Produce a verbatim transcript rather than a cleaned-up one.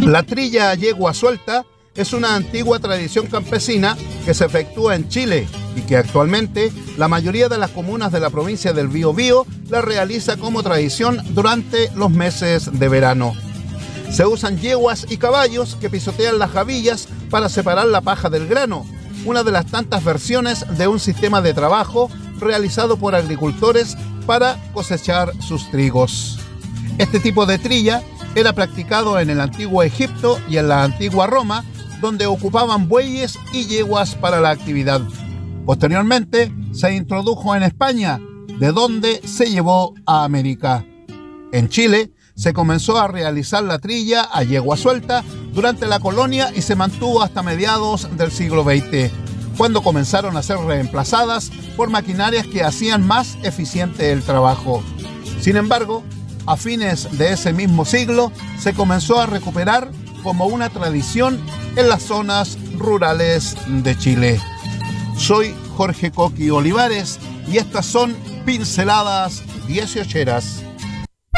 La trilla a yegua suelta es una antigua tradición campesina que se efectúa en Chile y que actualmente la mayoría de las comunas de la provincia del Biobío la realiza como tradición durante los meses de verano. Se usan yeguas y caballos que pisotean las gavillas para separar la paja del grano, una de las tantas versiones de un sistema de trabajo realizado por agricultores para cosechar sus trigos. Este tipo de trilla era practicado en el antiguo Egipto y en la antigua Roma, donde ocupaban bueyes y yeguas para la actividad. Posteriormente se introdujo en España, de donde se llevó a América. En Chile se comenzó a realizar la trilla a yegua suelta durante la colonia y se mantuvo hasta mediados del siglo veinte, cuando comenzaron a ser reemplazadas por maquinarias que hacían más eficiente el trabajo. Sin embargo, a fines de ese mismo siglo se comenzó a recuperar como una tradición en las zonas rurales de Chile. Soy Jorge Coqui Olivares y estas son Pinceladas Dieciocheras.